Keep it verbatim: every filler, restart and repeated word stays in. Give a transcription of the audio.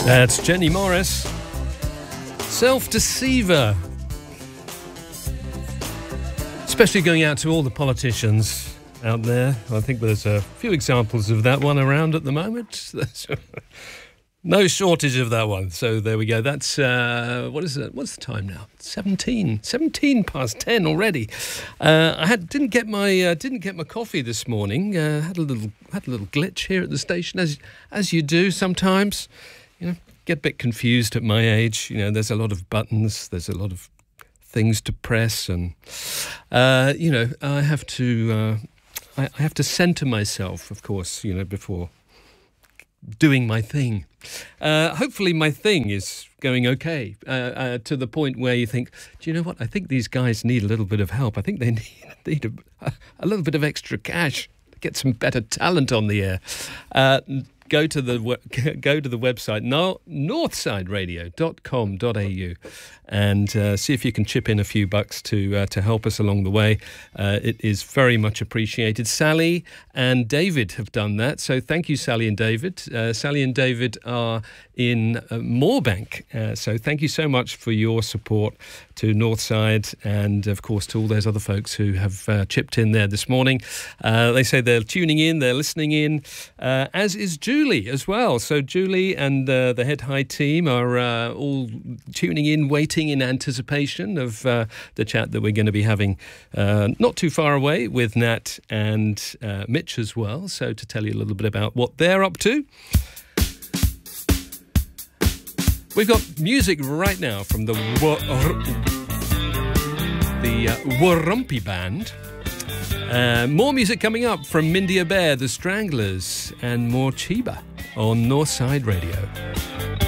That's Jenny Morris. Self-deceiver. Especially going out to all the politicians out there. I think there's a few examples of that one around at the moment. No shortage of that one. So there we go. That's, uh, what is it? What's the time now? seventeen. seventeen past ten already. Uh, I had, didn't get my uh, didn't get my coffee this morning. Uh, had a little had a little glitch here at the station, as as you do sometimes. You know, get a bit confused at my age. You know, there's a lot of buttons. There's a lot of things to press, and uh, you know, I have to uh, I, I have to centre myself, of course. You know, before doing my thing. Uh, hopefully my thing is going okay, uh, uh, to the point where you think, do you know what? I think these guys need a little bit of help. I think they need, need a, a little bit of extra cash to get some better talent on the air. Uh, go to the go to the website no, northside radio dot com dot a u and uh, see if you can chip in a few bucks to uh, to help us along the way. Uh, it is very much appreciated. Sally and David have done that, so thank you, Sally and David. Uh, Sally and David are in uh, Moorbank, uh, so thank you so much for your support to Northside, and of course to all those other folks who have uh, chipped in there this morning. Uh, they say they're tuning in, they're listening in, uh, as is Julie as well. So Julie and uh, the Head High team are uh, all tuning in, waiting in anticipation of uh, the chat that we're going to be having uh, not too far away with Nat and uh, Mitch as well. So to tell you a little bit about what they're up to. We've got music right now from the the uh, Warumpi Band. Uh, more music coming up from Mindia Bear, The Stranglers, and more Chiba on Northside Radio.